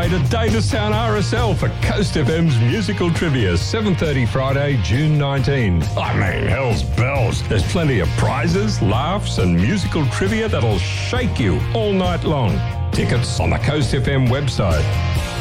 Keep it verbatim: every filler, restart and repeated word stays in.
way to Davistown R S L for Coast F M's musical trivia, seven thirty Friday, June nineteenth. I mean, hell's bells. There's plenty of prizes, laughs and musical trivia that'll shake you all night long. Tickets on the Coast F M website.